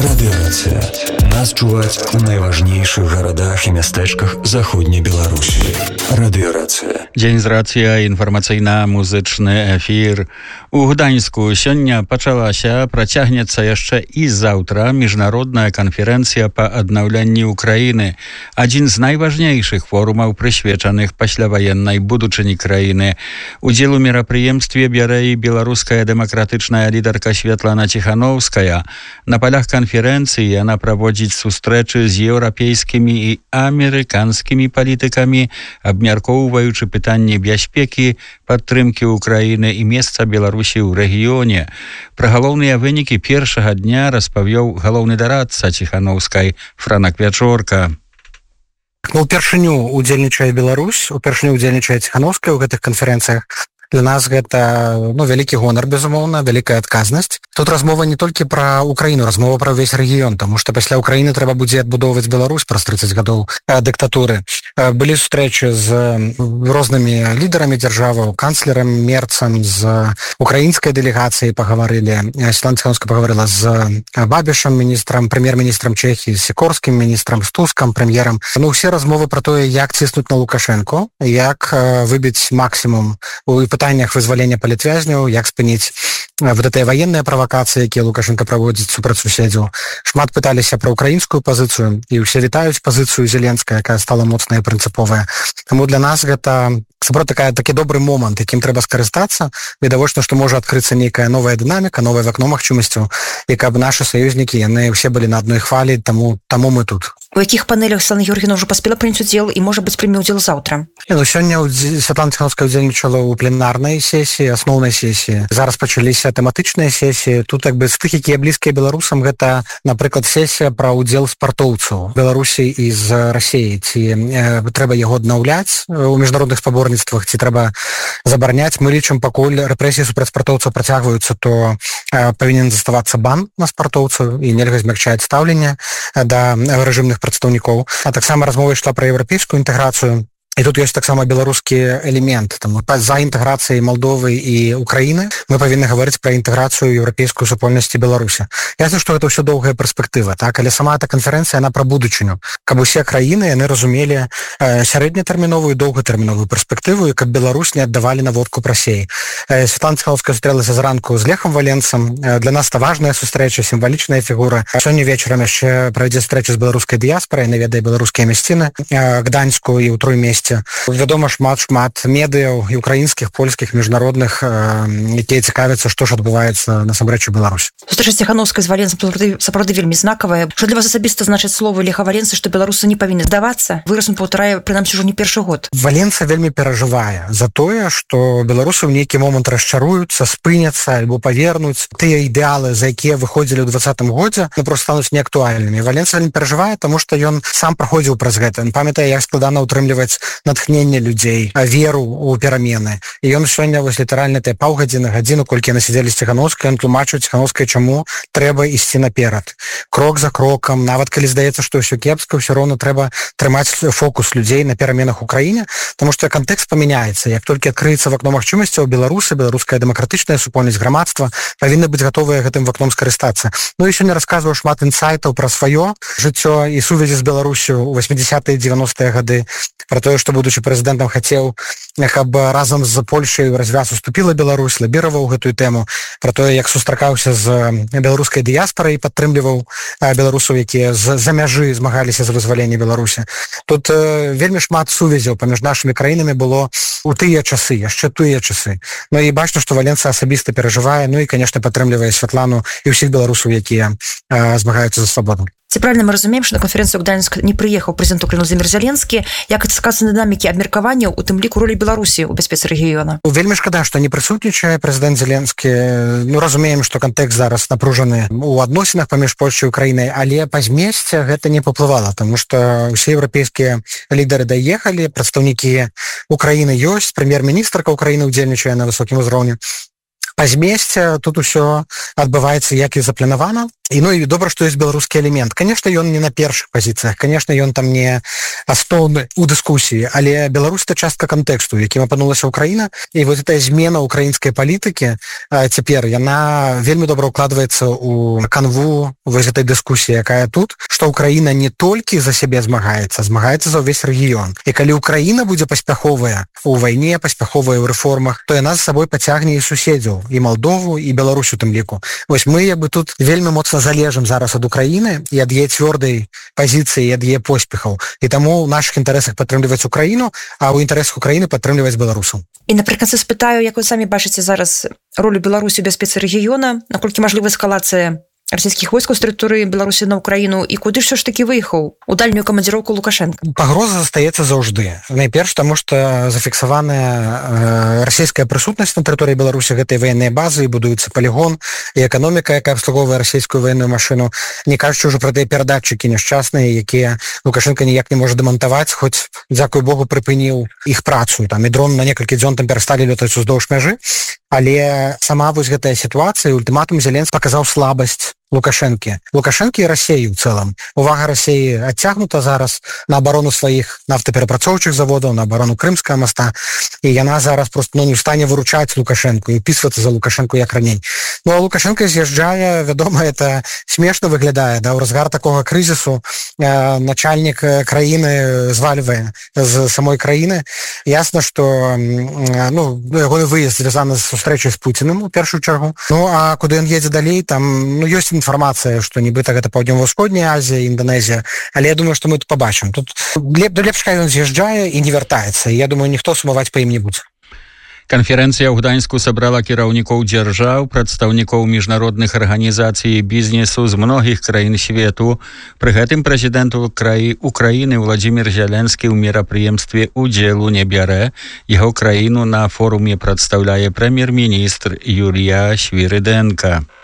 Радыёрацыя. Нас чуваць у найважнейшых гарадах і мястэчках заходняй Беларусі. Радыёрацыя. Дзень з рацыя, інфармацыйна-музычны эфір. У Гданьску сёння пачалася, працягнецца яшчэ і заўтра міжнародная канферэнцыя па аднаўленні Украіны. Адзін з найважнейшых форумаў, прысвечаных пасляваеннай будучыні краіны. Удзел у мерапрыемстве бярэ і беларуская дэмакратычная лідарка Светлана Ціхановская. На палях канферэнцыі яна праводзіць сустрэчы з еўрапейскімі і амерыканскімі палітыкамі, абмяркоўваючы пытанні бяспекі, падтрымкі Украіны і месца Беларусі ў рэгіёне. Пра галоўныя вынікі першага дня распавёў галоўны дарадца Ціхановскай Франак Вячорка. Упершыню удзельнічае Беларусь, упершыню удзельнічае Ціхановская ў гэтых канферэнцыях. Для нас гэта вялікі гонар, безумоўна, вялікая адказнасць. Тут размова не толькі пра Украіну, размова пра ўвесь рэгіён, таму што пасля Украіны трэба будзе адбудоўваць Беларусь праз 30 гадоў дыктатуры. Былі сустрэчы з рознымі лідарамі дзяржаваў, канцлерам Мерцам, з украінскай дэлегацыяй пагаварылі. Светлана Ціхановская пагаварыла з Бабішам, міністрам, прэм'ер-міністрам Чэхіі, з Сікорскім міністрам, з Тускам, прэм'ерам. Усе размовы пра тое, як ціснуць на Лукашэнку, як выбіць максімум у пытаннях вызвалення палітвязняў, як спыніць вот гэтыя ваенныя правакацыі, якія Лукашенко праводзіць супраць суседзяў. Шмат пыталіся пра украінскую пазіцыю, і ўсе вітаюць пазіцыю Зеленская, якая стала моцная і прынцыповая. Таму для нас гэта такі добры момант, якім трэба скарыстацца. Відавочна, што можа адкрыцца нейкая новая дынаміка, новае вакно магчымасцяў, і каб нашы саюзнікі, яны ўсе былі на адной хвалі, таму мы тут. У якіх панелях Светлана Георгіевна ўжо паспела прыняць удзел і, можа быць, прыме ўдзел заўтра? Сёння Светлана Ціхановская удзельнічала ў пленарнай сесіі, асноўнай сесіі. Зараз пачаліся тэматычныя сесіі. Тут з тых, якія блізкія беларусам, гэта, напрыклад, сесія пра ўдзел спартоўцаў Беларусі і з Расіі. Ці трэба яго аднаўляць у міжнародных спаборніцтвах, ці трэба забараняць. Мы лічым, пакуль рэпрэсіі супраць спартоўцаў працягваюцца, то павінен заставацца бан на спартоўцаў і нельга змякчаць стаўленне да рэжымных прадстаўнікоў. А таксама размова ішла пра еўрапейскую інтэграцыю. І тут ёсць таксама беларускі элемент. За інтэграцыяй Малдовы і Украіны мы павінны гаварыць пра інтэграцыю еўрапейскую супольнасці Беларусі. Ясна, што гэта ўсё доўгая перспектыва, так? Але сама эта канферэнцыя, яна пра будучыню. Каб усе краіны, яны разумелі сярэднятэрміновую і доўгатэрміновую перспектыву, і каб Беларусь не аддавалі наводку пра сей. Светлана Ціхановская сустрэлася зранку з Лехам Валенцам. Для нас это важная сустрэча, сімвалічная фігура. Сёння вечарам яшчэ пройдзе сустрэча з беларускай дыяспорай, наведае беларускія мясціны Гданьску і ў Троймесці. Вядома, шмат медыяў і украінскіх, польскіх, міжнародных, якія цікавяцца, што ж адбываецца насамрэч у Беларусі. Сустрэча Ціхановскай з Валенцам сапраўды вельмі знакавая. Што для вас асабіста значаць словы Леха Валенцы, што беларусы не павінны здавацца? Выраз он паўтарае, прынамсі, ўжо не першы год. Валенца вельмі перажывае за тое, што беларусы ў нейкі момант расчаруюцца, спыняцца альбо павернуць тыя ідэалы, за якія выходзілі ў 2020 годзе, проста стануць неактуальнымі. Валенца вельмі перажывае, таму што ён сам праходзіў праз гэта. Ён памятае, як складана ўтрымліваць натхненне людзей, веру ў перамены. І ён сёння літаральна тыя паўгадзіны, гадзіну, колькі яны сядзелі з Ціхановскай, ён тлумачыў Ціхановскай, чаму трэба ісці наперад. Крок за крокам, нават калі здаецца, што ўсё кепска, ўсё роўна трэба трымаць фокус людзей на пераменах у краіне, таму што кантэкст памяняецца. Як толькі адкрыецца вакно магчымасцяў, беларусы, беларуская дэмакратычная супольнасць, грамадства павінны быць гатовыя гэтым вакном скарыстацца. І сёння расказваў шмат інсайтаў пра сваё жыццё і сувязі з Беларусю ў 80-е, 90-е гады, пра тое, што будучы прэзідэнтам хацеў, каб разам з Польшай у развяз уступіла Беларусь, лабіраваў гэтую тэму, пра тое, як сустракаўся з беларускай дыяспорай і падтрымліваў беларусаў, якія з-за мяжы змагаліся за вызваленне Беларусі. Тут вельмі шмат сувязяў паміж нашымі краінамі было у тыя часы, яшчэ тыя часы. І бачна, што Валенца асабіста перажывае, і, канешне, падтрымлівае Святлану і ўсіх беларусаў, якія змагаюцца за свабоду. Ці правильно мы разумеем, што на канферэнцыю ў Гданьск не прыехаў прэзідэнт Украіны Владзімір Зеленскі, як адскацца на дынамікі абмеркаванняў, у тым ліку ролі Беларусі ў бяспецы рэгіёна? Вельмі шкада, што не прысутнічае прэзідэнт Зеленскі. Разумеем, што кантэкст зараз напружаны ў адносінах паміж Польшчай і Украінай, але па змесце гэта не паплывала, таму што ўсе еўрапейскія лідары даехалі, прадстаўнікі Украіны ёсць, прэм'ер-міністрка Украіны ўдзельнічае на высокім узроўні. Па змесце тут усё адбываецца як і запланавана. І ну і добра, што ёсць беларускі элемент. Конечно, ён не на першых пазіцыях, конечно, ён там не асноўны у дыскусіі, але Беларусь это частка кантэксту, якім апынулася Украіна, і вот эта змена украінскай палітыкі цяпер яна вельмі добра укладваецца ў канву вось гэтай дыскусіі, якая тут, што Украіна не толькі за сябе змагаецца за ўвесь рэгіён. І калі Украіна будзе паспяховая у вайне, паспяховая ў рэформах, то яна за сабой пацягне і суседзяў, і Малдову, і Беларусь у тым ліку. Вось мы як бы тут вельмі моцна залежым зараз ад Украіны і ад яе цвёрдай пазіцыі, і ад яе поспехаў. І таму ў нашых інтарэсах падтрымліваць Украіну, а ў інтарэсах Украіны падтрымліваць беларусаў. І напрыканцы спытаю, як вы самі бачыце зараз ролю Беларусі ў бяспецы рэгіёна, наколькі мажліва эскалацыя расійскіх войскаў з тэрыторыі Беларусі на Украіну і куды ж все ж такі выехаў у дальнюю камандзіроўку Лукашенка? Пагроза застаецца заўжды. Найперш таму, што зафіксаваная расійская прысутнасць на тэрыторыі Беларусі, гэтай ваеннай базы, і будуецца палігон, і эканоміка, якая абслугоўвае расійскую ваенную машыну, не кажучы ўжо пра тыя перадатчыкі няшчасныя, якія Лукашенка ніяк не можа дэмантаваць, хоць, дзякуй Богу, прыпыніў іх працу. Там і дрон на некалькі дзён там перасталі лётаць уздоўж мяжы. Але сама вось гэтая сітуацыя, ультыматум Зеленскі паказаў слабасць Лукашэнкі і Расіі ў цэлым. Увага Расіі адцягнута зараз на абарону сваіх нафтаперапрацоўчых заводаў, на абарону Крымскага моста, і яна зараз просто не ў стане выручаць Лукашэнку і ўпісвацца за Лукашэнку як раней. Ну а Лукашенко з'язджае, вядома, это смешна выглядае, да, ў разгар такога крызісу начальнік краіны звальвае з самой краіны. Ясна, што ягоны выезд звязаны з сустрэчай з Пуціным у першую чаргу. Ну а куды ён едзе далей, там ёсць інфармацыя, што нібыта гэта Паўднёва-ўсходняя Азія, Інданезія, але я думаю, што мы тут пабачым. Тут лепш, калі ён з'язджае і не вяртаецца. Я думаю, ніхто сумаваць па ім не будзе. Канферэнцыя ў Гданьску сабрала кіраўнікоў дзяржаў, прадстаўнікоў міжнародных арганізацый і бізнесу з многіх краін свету. Пры гэтым прэзідэнт Украіны Владзімір Зеленскі ў мерапрыемстве удзелу не бярэ. Яго краіну на форуме прадстаўляе прэм'ер-міністр Юлія Свірыдэнка.